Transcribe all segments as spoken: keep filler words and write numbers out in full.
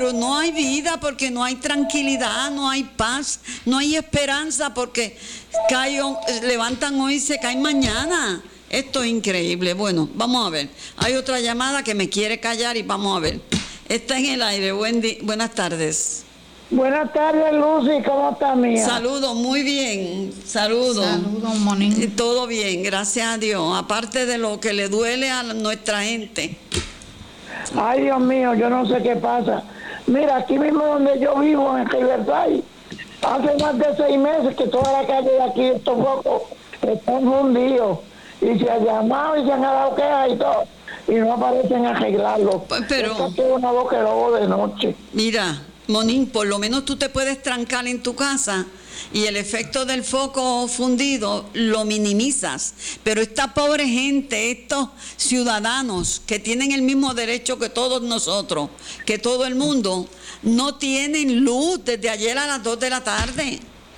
pero no hay vida porque no hay tranquilidad, no hay paz, no hay esperanza porque caen, levantan hoy y se caen mañana. Esto es increíble. Bueno, vamos a ver. Hay otra llamada que me quiere callar y vamos a ver. Está en el aire. Buen di- buenas tardes. Buenas tardes, Lucy. ¿Cómo está, mía? Saludos, muy bien. Saludos. Saludos, Monín. Todo bien, gracias a Dios. Aparte de lo que le duele a nuestra gente. Ay, Dios mío, yo no sé qué pasa. Mira, aquí mismo donde yo vivo, en Riverside, hace más de seis meses que toda la calle de aquí, estos focos, están fundidos. Y se han llamado y se han dado quejas y todo. Y no aparecen a arreglarlo. Pero esto es una boca de lobo de noche. Mira, Monín, por lo menos tú te puedes trancar en tu casa y el efecto del foco fundido lo minimizas. Pero esta pobre gente, estos ciudadanos que tienen el mismo derecho que todos nosotros, que todo el mundo, no tienen luz desde ayer a las dos de la tarde.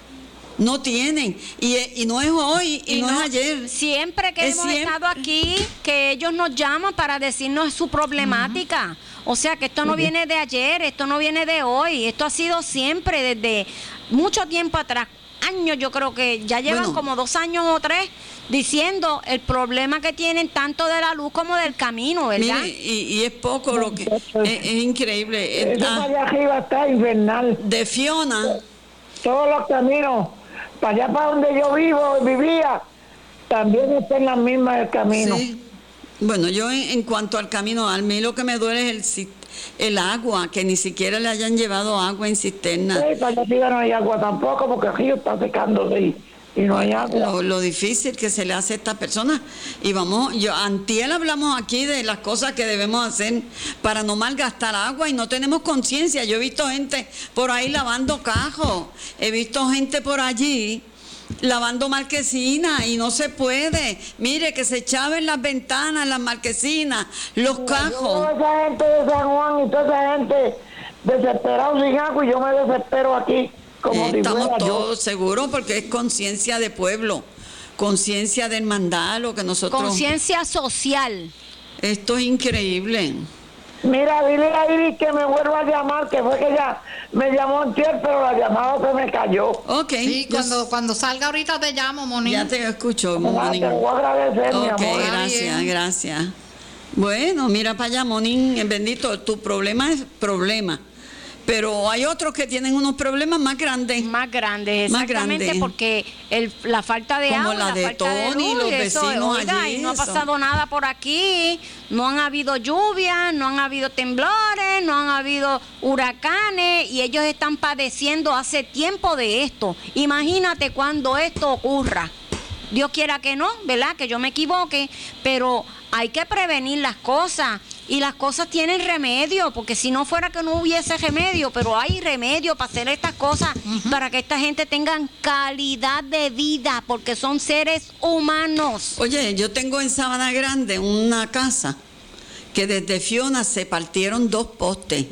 No tienen, y, y no es hoy y, y no, no es ayer. Siempre que es hemos siempre. estado aquí, que ellos nos llaman para decirnos su problemática. Uh-huh. O sea que esto no uh-huh. viene de ayer, esto no viene de hoy, esto ha sido siempre desde mucho tiempo atrás, años, yo creo que ya llevan bueno. como dos años o tres diciendo el problema que tienen tanto de la luz como del camino, ¿verdad? Mire, y, y es poco lo que, es, es increíble. Eso está, allá arriba está infernal. De Fiona. Todos los caminos. Para allá para donde yo vivo, vivía, también está en la misma el camino. Sí. Bueno, yo en, en cuanto al camino, a mí lo que me duele es el, el agua, que ni siquiera le hayan llevado agua en cisterna. Sí, para allá no hay agua tampoco, porque el río está secándose y, y no hay agua. Lo, lo difícil que se le hace a estas personas. Y vamos, yo antiel hablamos aquí de las cosas que debemos hacer para no malgastar agua y no tenemos conciencia. Yo he visto gente por ahí lavando cajos, he visto gente por allí lavando marquesinas y no se puede. Mire que se chaven las ventanas, las marquesinas, los cajos. Yo veo esa gente de San Juan y toda esa gente desesperada sin agua y yo me desespero aquí. Como eh, estamos si todos seguros porque es conciencia de pueblo, conciencia de hermandad, lo que nosotros... Conciencia social. Esto es increíble. Mira, dile a Iris que me vuelva a llamar, que fue que ya me llamó antier, pero la llamada se me cayó. Ok. Sí, cuando, cuando salga ahorita te llamo, Monín. Ya te escucho, Monín. Te voy a agradecer, okay, mi amor. Ok, gracias, gracias. Bueno, mira para allá, Monín, bendito, tu problema es problema. Pero hay otros que tienen unos problemas más grandes. Más grandes, exactamente, más grandes. Porque el, la falta de Como agua, la, la de falta Tony, de luz, los eso, vecinos oiga, allí. Y no eso. ha pasado nada por aquí, no han habido lluvias, no han habido temblores, no han habido huracanes y ellos están padeciendo hace tiempo de esto. Imagínate cuando esto ocurra. Dios quiera que no, ¿verdad? Que yo me equivoque, pero hay que prevenir las cosas y las cosas tienen remedio, porque si no fuera que no hubiese remedio, pero hay remedio para hacer estas cosas, uh-huh. para que esta gente tenga calidad de vida, porque son seres humanos. Oye, yo tengo en Sabana Grande una casa que desde Fiona se partieron dos postes,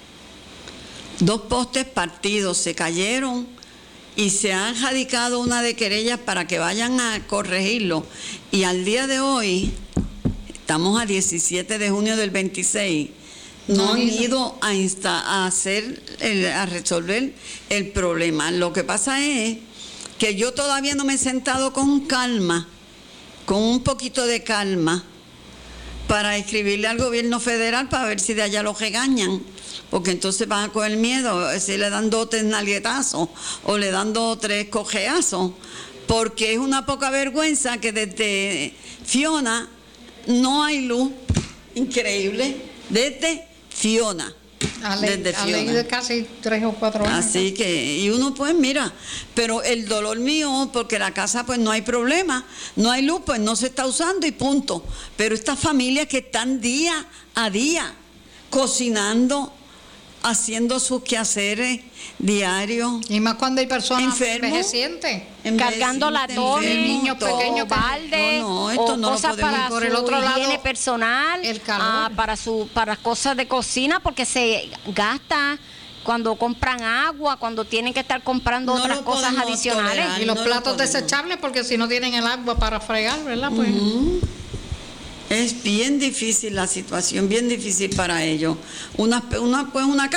dos postes partidos, se cayeron. Y se han radicado una de querellas para que vayan a corregirlo. Y al día de hoy, estamos a diecisiete de junio del veintiséis, no han ido a, insta- a hacer, el, a resolver el problema. Lo que pasa es que yo todavía no me he sentado con calma, con un poquito de calma, para escribirle al gobierno federal para ver si de allá lo regañan. Porque entonces van a coger miedo, si le dan dos tres nalguetazos o le dan dos tres cojeazos, porque es una poca vergüenza que desde Fiona no hay luz. Increíble, desde Fiona. A ley, desde a Fiona. ley de casi tres o cuatro años. Así que, y uno pues mira, pero el dolor mío, porque la casa pues no hay problema, no hay luz, pues no se está usando y punto. Pero estas familias que están día a día cocinando, haciendo sus quehaceres diarios. Y más cuando hay personas envejecientes, cargando latones, niños pequeños, baldes, no, no, esto o no cosas para por su el otro higiene lado, personal, el calor. ah, para su para cosas de cocina, porque se gasta cuando compran agua, cuando tienen que estar comprando no otras cosas adicionales. Tolerar, y los no platos desechables, porque si no tienen el agua para fregar, ¿verdad? Pues uh-huh. Es bien difícil la situación, bien difícil para ellos. Una, una, pues una